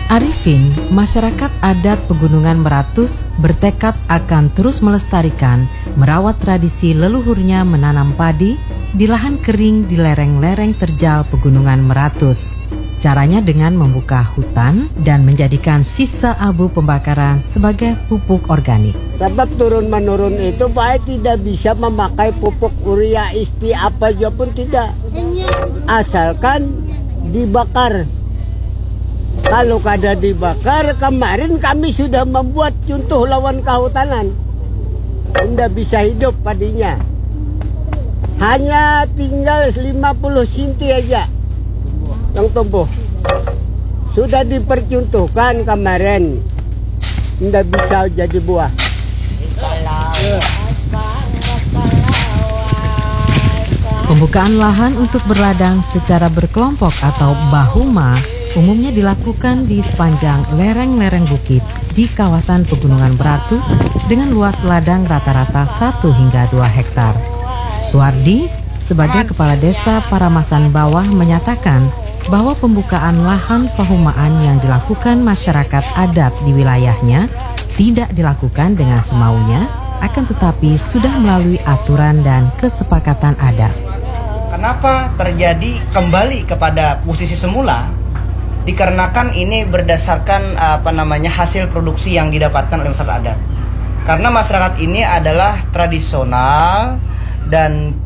Arifin, masyarakat adat Pegunungan Meratus bertekad akan terus melestarikan, merawat tradisi leluhurnya menanam padi di lahan kering di lereng-lereng terjal Pegunungan Meratus. Caranya dengan membuka hutan dan menjadikan sisa abu pembakaran sebagai pupuk organik. Sebab turun-menurun itu Pak tidak bisa memakai pupuk urea, ispi, apa juga pun tidak. Asalkan dibakar. Kalau kada dibakar, kemarin kami sudah membuat contoh lawan kehutanan. Tidak bisa hidup padinya. Hanya tinggal 50 cm aja yang tumbuh. Sudah dipercontohkan kemarin. Tidak bisa jadi buah. Pembukaan lahan untuk berladang secara berkelompok atau bahuma umumnya dilakukan di sepanjang lereng-lereng bukit di kawasan Pegunungan Meratus dengan luas ladang rata-rata 1 hingga 2 hektar. Suwardi, sebagai Kepala Desa Paramasan Bawah menyatakan bahwa pembukaan lahan pahumaan yang dilakukan masyarakat adat di wilayahnya tidak dilakukan dengan semaunya, akan tetapi sudah melalui aturan dan kesepakatan adat. Kenapa terjadi kembali kepada posisi semula? Dikarenakan ini berdasarkan hasil produksi yang didapatkan oleh masyarakat adat. Karena masyarakat ini adalah tradisional dan